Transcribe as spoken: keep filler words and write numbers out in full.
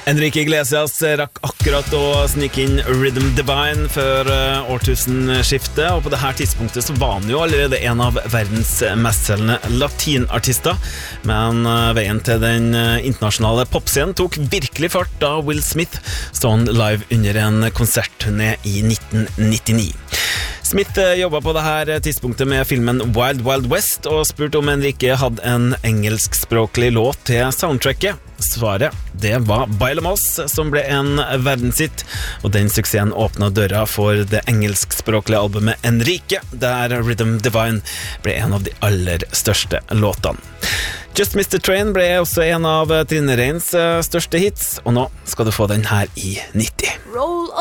Enrique Iglesias rakk akkurat å snike inn Rhythm Divine før uh, årtusenskiftet, og på dette tidspunktet så var han jo allerede en av verdens mestselgende latinartister, men uh, veien til den uh, internasjonale popscenen tok virkelig fart da Will Smith stod live under en konsertturné i nitten nittini. Smith uh, jobbet på dette tidspunktet med filmen Wild Wild West og spurte om Enrique hadde en engelskspråklig låt til soundtracket. Svaret, det var Bailamos, som ble en verdenshit, og den suksessen åpnet døra for det engelskspråklige albumet Enrique, der Rhythm Divine ble en av de aller største låtene. Just Mister Train ble også en av Trine Reins største hits, og nå skal du få den her i nitti. Roll